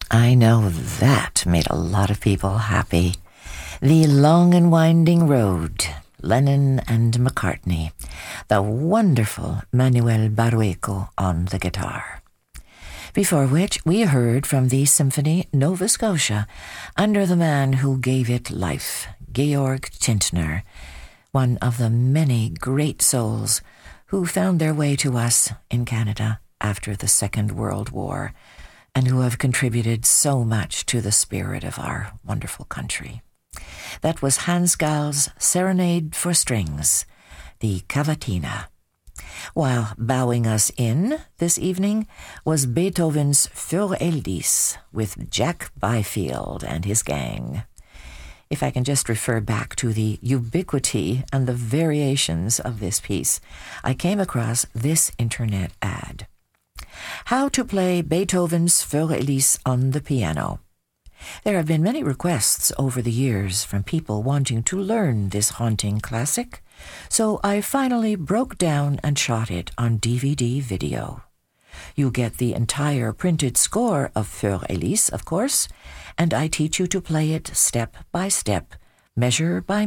I know that made a lot of people happy. The Long and Winding Road, Lennon and McCartney, the wonderful Manuel Barrueco on the guitar. Before which we heard from the Symphony Nova Scotia under the man who gave it life, Georg Tintner, one of the many great souls who found their way to us in Canada after the Second World War and who have contributed so much to the spirit of our wonderful country. That was Hans Gall's Serenade for Strings, the Cavatina. While bowing us in this evening was Beethoven's Für Elise with Jack Byfield and his gang. If I can just refer back to the ubiquity and the variations of this piece, I came across this internet ad. How to play Beethoven's Für Elise on the piano. There have been many requests over the years from people wanting to learn this haunting classic, so I finally broke down and shot it on DVD video. You get the entire printed score of Für Elise, of course, and I teach you to play it step by step, measure by